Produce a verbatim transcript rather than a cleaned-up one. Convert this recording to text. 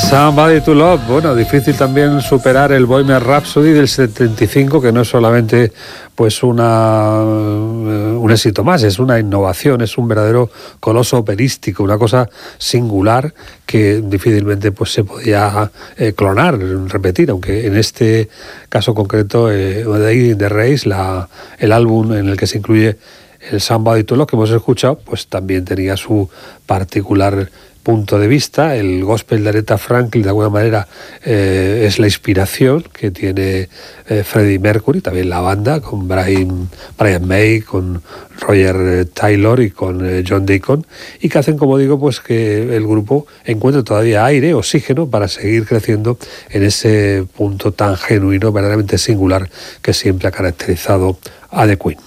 Somebody to Love. Bueno, difícil también superar el Bohemian Rhapsody del setenta y cinco, que no es solamente pues una un éxito más, es una innovación, es un verdadero coloso operístico, una cosa singular que difícilmente pues se podía eh, clonar, repetir, aunque en este caso concreto eh, Day in the Race, la, el álbum en el que se incluye el Somebody to Love que hemos escuchado, pues también tenía su particular punto de vista. El gospel de Aretha Franklin de alguna manera eh, es la inspiración que tiene eh, Freddie Mercury, también la banda con Brian, Brian May, con Roger Taylor y con eh, John Deacon, y que hacen, como digo, pues que el grupo encuentre todavía aire, oxígeno para seguir creciendo en ese punto tan genuino, verdaderamente singular que siempre ha caracterizado a The Queen.